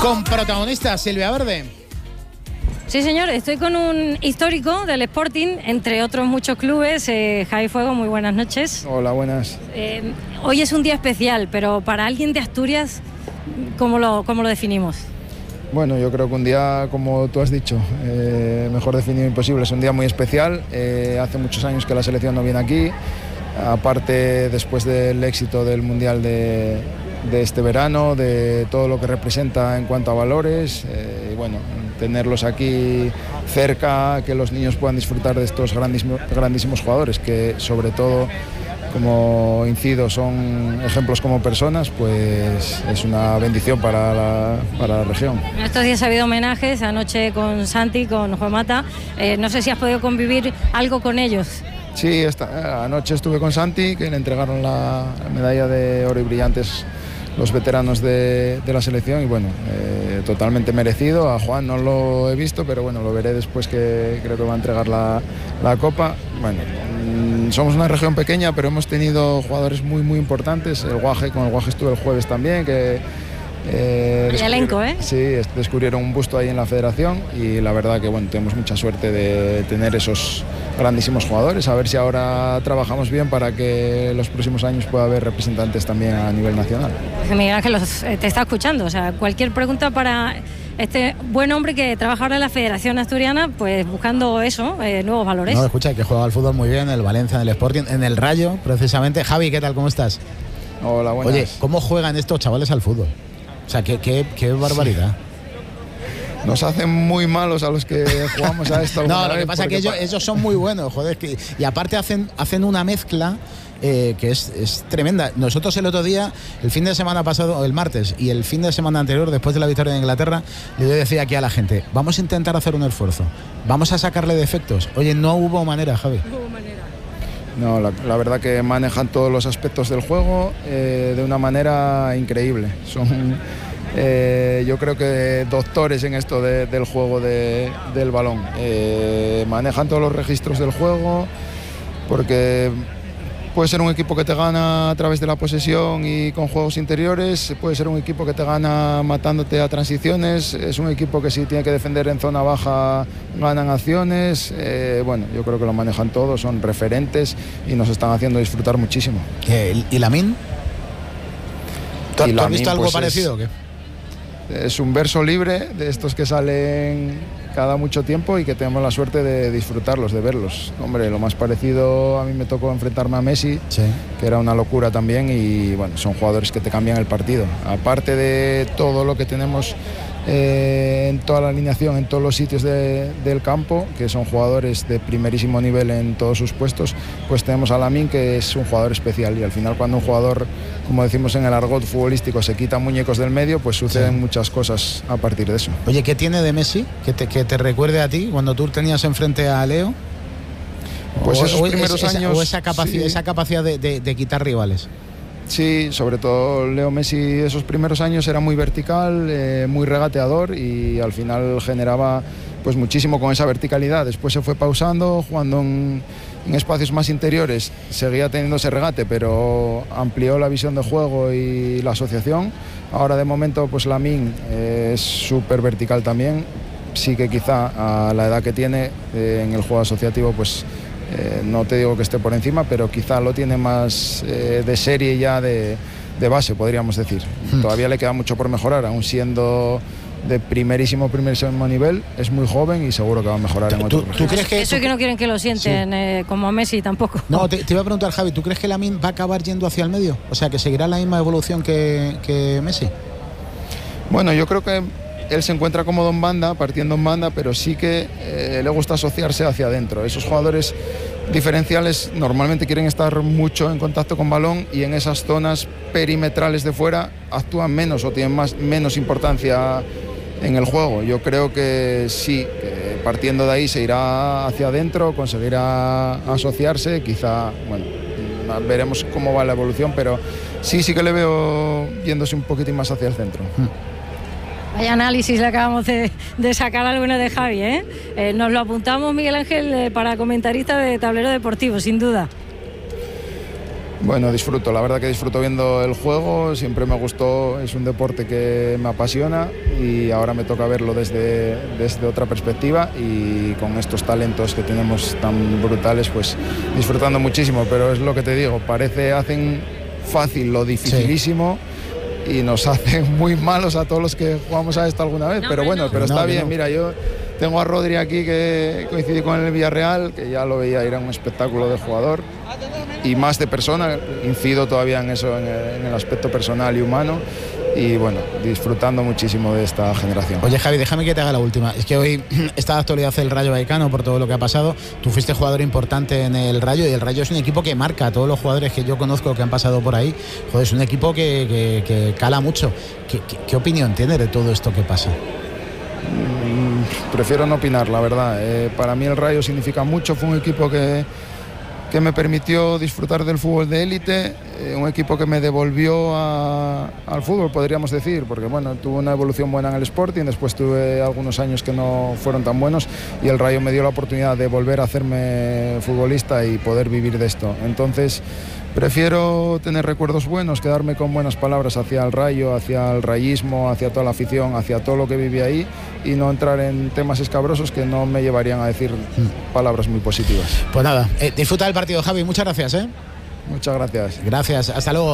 Con protagonista Silvia Verde. Sí, señor, estoy con un histórico del Sporting, entre otros muchos clubes. Javi Fuego, muy buenas noches. Hola, buenas. Hoy es un día especial, pero para alguien de Asturias, ¿cómo lo definimos? Bueno, yo creo que un día, como tú has dicho, mejor definido imposible. Es un día muy especial. Hace muchos años que la selección no viene aquí. Aparte, después del éxito del Mundial de este verano, de todo lo que representa en cuanto a valores, y bueno, tenerlos aquí cerca, que los niños puedan disfrutar de estos grandísimos jugadores, que sobre todo, como incido, son ejemplos como personas, pues es una bendición para la región. En estos días ha habido homenajes, anoche con Santi, con Juan Mata. No sé si has podido convivir algo con ellos. Sí, anoche estuve con Santi, que le entregaron la medalla de oro y brillantes los veteranos de la selección, y bueno, totalmente merecido. A Juan no lo he visto, pero bueno, lo veré después, que creo que va a entregar la copa. Bueno, somos una región pequeña, pero hemos tenido jugadores muy muy importantes. Con el Guaje estuve el jueves también, que el elenco, sí, descubrieron un busto ahí en la federación, y la verdad que bueno, tenemos mucha suerte de tener esos grandísimos jugadores. A ver si ahora trabajamos bien para que los próximos años pueda haber representantes también a nivel nacional. Pues Miguel Ángel te está escuchando, o sea, cualquier pregunta para este buen hombre que trabaja ahora en la Federación Asturiana, pues buscando eso, nuevos valores. No, escucha, que juega al fútbol muy bien, en el Valencia, en el Sporting, en el Rayo, precisamente. Javi, ¿qué tal? ¿Cómo estás? Hola, buenas. Oye, ¿cómo juegan estos chavales al fútbol? O sea, qué barbaridad. Nos hacen muy malos a los que jugamos a esto. No, lo que pasa es que ellos son muy buenos, joder. Y aparte hacen una mezcla que es tremenda. Nosotros el otro día, el fin de semana pasado, el martes, y el fin de semana anterior, después de la victoria de Inglaterra, le decía aquí a la gente, vamos a intentar hacer un esfuerzo, vamos a sacarle defectos. Oye, no hubo manera, Javi. No hubo manera. No, la verdad que manejan todos los aspectos del juego de una manera increíble. Son, yo creo que doctores en esto del juego del balón. Manejan todos los registros del juego, porque puede ser un equipo que te gana a través de la posesión y con juegos interiores, puede ser un equipo que te gana matándote a transiciones, es un equipo que si tiene que defender en zona baja ganan acciones. Bueno, yo creo que lo manejan todos, son referentes y nos están haciendo disfrutar muchísimo. ¿Y Lamine? ¿Tú has visto algo pues parecido o qué? Es un verso libre de estos que salen cada mucho tiempo y que tenemos la suerte de disfrutarlos, de verlos. Hombre, lo más parecido, a mí me tocó enfrentarme a Messi, sí, que era una locura también, y bueno, son jugadores que te cambian el partido. Aparte de todo lo que tenemos en toda la alineación, en todos los sitios del campo, que son jugadores de primerísimo nivel en todos sus puestos, pues tenemos a Lamine, que es un jugador especial, y al final cuando un jugador, como decimos en el argot futbolístico, se quita muñecos del medio, pues suceden muchas cosas a partir de eso. Oye, ¿qué tiene de Messi que te recuerde a ti cuando tú tenías enfrente a Leo? Pues esos primeros años... O esa capacidad de quitar rivales. Sí, sobre todo Leo Messi esos primeros años era muy vertical, muy regateador, y al final generaba pues muchísimo con esa verticalidad. Después se fue pausando, jugando en espacios más interiores, seguía teniendo ese regate, pero amplió la visión de juego y la asociación. Ahora de momento pues Lamine es súper vertical también. Sí que quizá a la edad que tiene en el juego asociativo pues no te digo que esté por encima, pero quizá lo tiene más de serie ya, de base, podríamos decir. Todavía le queda mucho por mejorar, aún siendo de primerísimo nivel, es muy joven y seguro que va a mejorar en otros. ¿Tú crees que eso es que no quieren que lo sienten, sí, como a Messi tampoco? No, te iba a preguntar, Javi, ¿tú crees que Lamine va a acabar yendo hacia el medio? O sea, que seguirá la misma evolución que Messi. Bueno, yo creo que él se encuentra cómodo en banda, partiendo en banda, pero sí que le gusta asociarse hacia adentro. Esos jugadores diferenciales normalmente quieren estar mucho en contacto con balón, y en esas zonas perimetrales de fuera actúan menos o tienen menos importancia en el juego. Yo creo que sí, partiendo de ahí se irá hacia adentro, conseguirá asociarse, quizá, bueno, veremos cómo va la evolución, pero sí que le veo yéndose un poquitín más hacia el centro. Vaya análisis le acabamos de sacar alguno de Javi, ¿eh? Nos lo apuntamos, Miguel Ángel, para comentarista de Tablero Deportivo, sin duda. Bueno, disfruto, la verdad que disfruto viendo el juego, siempre me gustó, es un deporte que me apasiona y ahora me toca verlo desde otra perspectiva y con estos talentos que tenemos tan brutales, pues disfrutando muchísimo, pero es lo que te digo, hacen fácil lo dificilísimo y nos hacen muy malos a todos los que jugamos a esto alguna vez, pero bueno, pero está bien, mira, yo tengo a Rodri aquí que coincidí con el Villarreal, que ya lo veía, era un espectáculo de jugador y más de persona, incido todavía en eso, en el aspecto personal y humano y bueno, disfrutando muchísimo de esta generación. Oye Javi, déjame que te haga la última, es que hoy está de actualidad el Rayo Vallecano por todo lo que ha pasado, tú fuiste jugador importante en el Rayo y el Rayo es un equipo que marca a todos los jugadores que yo conozco que han pasado por ahí, joder, es un equipo que cala mucho. ¿Qué opinión tiene de todo esto que pasa? Prefiero no opinar, la verdad. Para mí el Rayo significa mucho, fue un equipo que me permitió disfrutar del fútbol de élite, un equipo que me devolvió al fútbol, podríamos decir, porque bueno, tuve una evolución buena en el Sporting, después tuve algunos años que no fueron tan buenos y el Rayo me dio la oportunidad de volver a hacerme futbolista y poder vivir de esto. Entonces, prefiero tener recuerdos buenos, quedarme con buenas palabras hacia el Rayo, hacia el rayismo, hacia toda la afición, hacia todo lo que viví ahí y no entrar en temas escabrosos que no me llevarían a decir palabras muy positivas. Pues nada, disfruta del partido, Javi, muchas gracias. Muchas gracias. Gracias, hasta luego.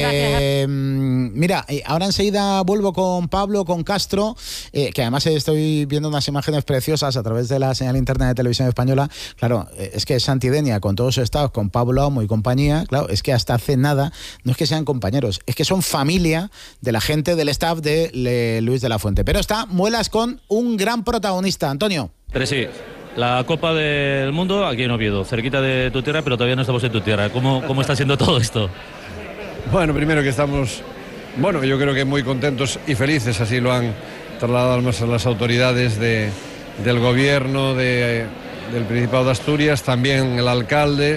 Mira, ahora enseguida vuelvo con Pablo, con Castro, que además estoy viendo unas imágenes preciosas a través de la señal interna de Televisión Española. Claro, es que Santidenia, con todos sus estados, con Pablo Amo y compañía, claro, es que hasta hace nada, no es que sean compañeros, es que son familia de la gente del staff de Luis de la Fuente. Pero muelas con un gran protagonista, Antonio. Pero sí. La Copa del Mundo aquí en Oviedo, cerquita de tu tierra, pero todavía no estamos en tu tierra. ¿Cómo está siendo todo esto? Bueno, primero que estamos, yo creo que muy contentos y felices, así lo han trasladado las autoridades del gobierno, del Principado de Asturias, también el alcalde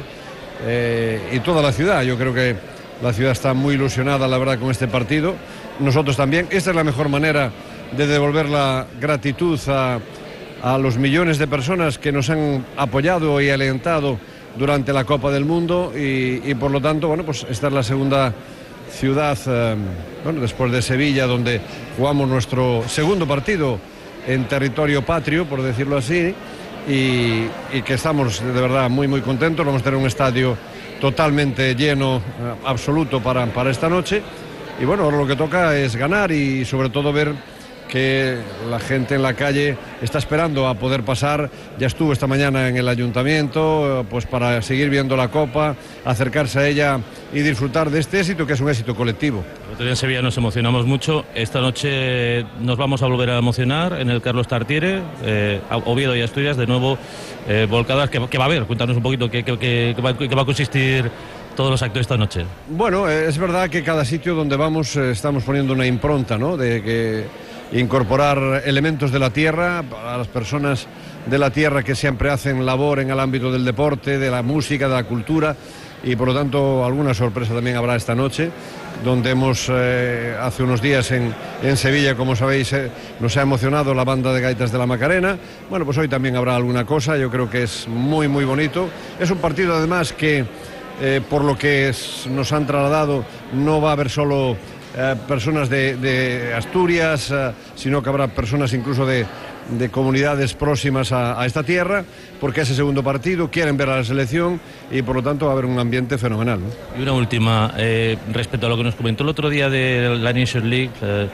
y toda la ciudad. Yo creo que la ciudad está muy ilusionada, la verdad, con este partido. Nosotros también. Esta es la mejor manera de devolver la gratitud a los millones de personas que nos han apoyado y alentado durante la Copa del Mundo y por lo tanto, pues esta es la segunda ciudad, después de Sevilla, donde jugamos nuestro segundo partido en territorio patrio, por decirlo así, y que estamos de verdad muy muy contentos. Vamos a tener un estadio totalmente lleno, absoluto para esta noche y ahora lo que toca es ganar y sobre todo ver que la gente en la calle está esperando a poder pasar. Ya estuvo esta mañana en el ayuntamiento pues para seguir viendo la Copa, acercarse a ella y disfrutar de este éxito que es un éxito colectivo. El otro día en Sevilla nos emocionamos mucho, esta noche nos vamos a volver a emocionar en el Carlos Tartiere, Oviedo y Asturias de nuevo volcadas. ¿Qué va a haber? Cuéntanos un poquito qué va a consistir todos los actos esta noche. Bueno, es verdad que cada sitio donde vamos estamos poniendo una impronta, ¿no? De que incorporar elementos de la tierra a las personas de la tierra que siempre hacen labor en el ámbito del deporte, de la música, de la cultura y por lo tanto alguna sorpresa también habrá esta noche, donde hemos hace unos días en Sevilla, como sabéis, nos ha emocionado la banda de gaitas de la Macarena. Pues hoy también habrá alguna cosa, yo creo que es muy muy bonito. Es un partido además que por lo que nos han trasladado no va a haber solo personas de Asturias, sino que habrá personas incluso de comunidades próximas a esta tierra, porque ese segundo partido quieren ver a la selección y por lo tanto va a haber un ambiente fenomenal, ¿no? Y una última, respecto a lo que nos comentó el otro día de la Nations League,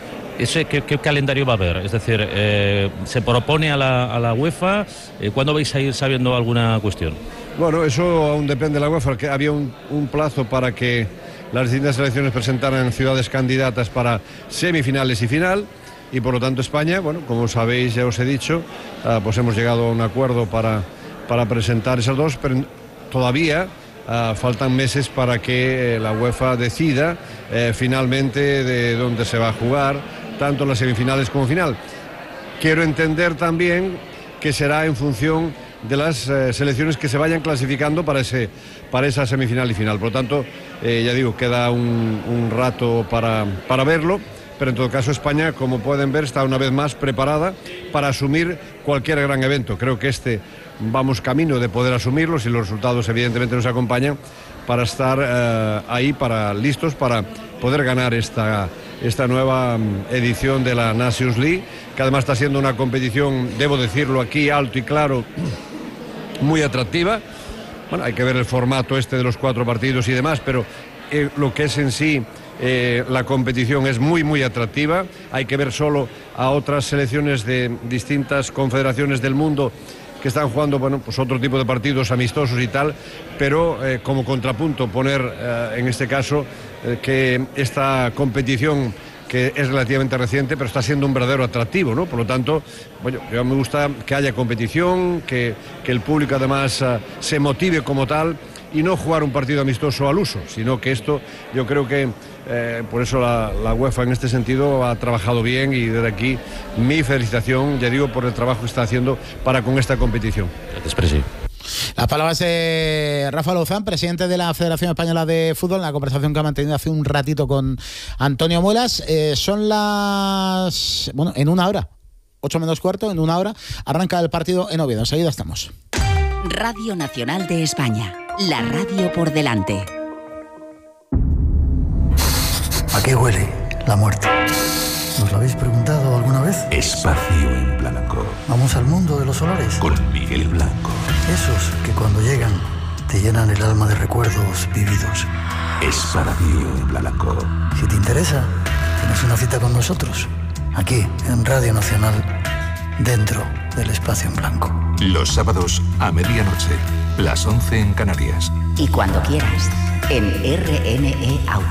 ¿qué calendario va a haber? Es decir, ¿se propone a la UEFA? ¿Cuándo vais a ir sabiendo alguna cuestión? Eso aún depende de la UEFA, que había un plazo para que las distintas selecciones presentaran ciudades candidatas para semifinales y final y por lo tanto España, como sabéis, ya os he dicho, pues hemos llegado a un acuerdo para presentar esas dos, pero todavía faltan meses para que la UEFA decida finalmente de dónde se va a jugar, tanto las semifinales como final. Quiero entender también que será en función de las selecciones que se vayan clasificando para esa semifinal y final. Por lo tanto, ya digo, queda un rato para verlo, pero en todo caso España, como pueden ver, está una vez más preparada para asumir cualquier gran evento. Creo que vamos camino de poder asumirlo, si los resultados evidentemente nos acompañan, para estar ahí, listos para poder ganar esta nueva edición de la Nations League, que además está siendo una competición, debo decirlo aquí alto y claro, muy atractiva. Bueno, hay que ver el formato de los 4 partidos y demás, pero lo que es en sí la competición es muy, muy atractiva. Hay que ver solo a otras selecciones de distintas confederaciones del mundo que están jugando, bueno, pues otro tipo de partidos amistosos y tal, pero como contrapunto poner en este caso que esta competición, que es relativamente reciente, pero está siendo un verdadero atractivo, ¿no? Por lo tanto, bueno, yo me gusta que haya competición, que el público además se motive como tal, y no jugar un partido amistoso al uso, sino que esto, yo creo que por eso la UEFA en este sentido ha trabajado bien, y desde aquí mi felicitación, ya digo, por el trabajo que está haciendo para con esta competición. Gracias, Presi. Las palabras de Rafa Louzán, presidente de la Federación Española de Fútbol, en la conversación que ha mantenido hace un ratito con Antonio Muelas. Son en una hora, 8 menos cuarto, en una hora, arranca el partido en Oviedo. Enseguida estamos. Radio Nacional de España, la radio por delante. ¿A qué huele la muerte? ¿Os lo habéis preguntado alguna vez? Espacio en Blanco. Vamos al mundo de los olores. Con Miguel Blanco. Esos que cuando llegan te llenan el alma de recuerdos vividos. Espacio en Blanco. Si te interesa, tienes una cita con nosotros, aquí en Radio Nacional, dentro del Espacio en Blanco. Los sábados a medianoche, las 11 en Canarias. Y cuando quieras, en RNE Audio.